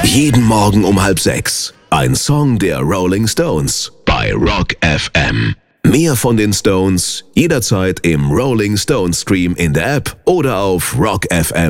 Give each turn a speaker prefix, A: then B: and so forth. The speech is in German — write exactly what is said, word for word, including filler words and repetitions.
A: Jeden Morgen um halb sechs. Ein Song der Rolling Stones bei Rock F M. Mehr von den Stones jederzeit im Rolling Stones Stream in der App oder auf rock f m.